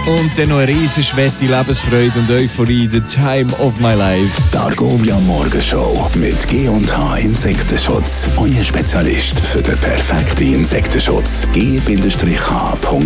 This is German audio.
Und dann noch eine riesen Schwette, Lebensfreude und Euphorie, the time of my life. Die Argovia Morgenshow mit G&H Insektenschutz. Euer Spezialist für den perfekten Insektenschutz. G-H.ch